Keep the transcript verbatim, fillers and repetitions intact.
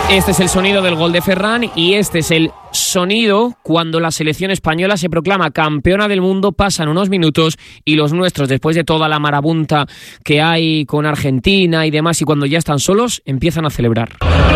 Este es el sonido del gol de Ferran y este es el sonido cuando la selección española se proclama campeona del mundo. Pasan unos minutos y los nuestros, después de toda la marabunta que hay con Argentina y demás, y cuando ya están solos, empiezan a celebrar.